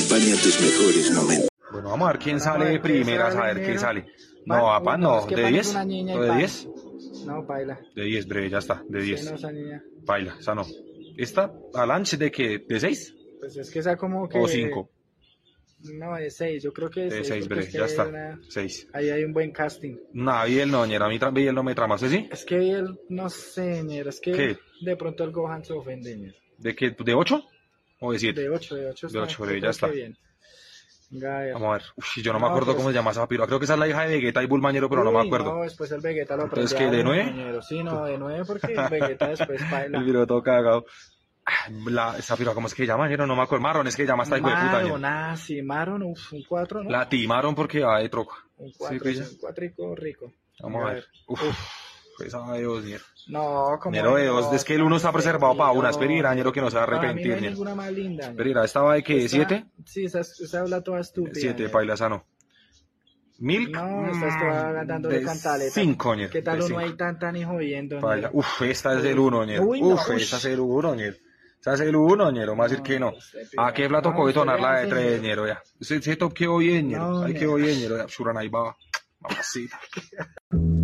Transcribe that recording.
acompaña tus mejores momentos. Bueno, vamos a ver quién sale de primeras, a ver quién sale. No, papá, no. ¿De 10? ¿No de 10? No, baila. De 10, breve, ya está. De 10. Sí, no, esa niña. Baila, esa no. ¿Esta, Alanche, de qué? ¿De 6? Pues es que esa como que... ¿O 5? No, de 6, yo creo que de 6. De 6, breve, ya está. 6. Ahí hay un buen casting. No, Biel no, ñera, a mí Biel no me trama, ¿sí? ¿Sí? Es que Biel, no sé, ñera, es que ¿Qué? de pronto el Gohan se ofende, ñera. ¿De qué? ¿De 8? ¿O de 7? De 8. De 8, breve, ya está. Bien. Venga, a ver. Vamos a ver. Uf, yo no me acuerdo cómo se llama esa piroa. Creo que esa es la hija de Vegeta y Bulmañero, pero no me acuerdo. No, después el Vegeta lo aprendió. Entonces, ¿qué? ¿De 9? Sí, no, de 9 porque el Vegeta después baila. El piro todo cagado. Esa piroa, ¿cómo es que llama? Yo no me acuerdo. Marron, es que llama esta hijo de puta. Maron, sí, Maron, un 4, ¿no? La timaron porque va de troca. Un 4, sí, un 4 rico. Vamos a ver. Uf, esa de 2, ñero. No, como. Ñero de 2, es que el 1 está preservado para una. Es Pereira, ñero, que no se va a arrepentir, no hay ñero. ninguna más linda. Pereira, ¿esta va de qué? ¿7? Sí, esa habla toda estúpida. 7, paila, esa no. ¿Milk? No, estás toda dándole cantaleta. 5, ñero. ¿Qué tal uno hay tan ni jodiendo? Paila. Uf, esta es el 1, ñero. Uf, esa es el 1, ñero. Esa es el 1, ñero, más decir que no. ¿A qué plato tocó detonar la de 3, ñero, ya? Ese top quedó bien, ñero. Ahí quedó bien, ñero. Suran ahí va. Mamacita.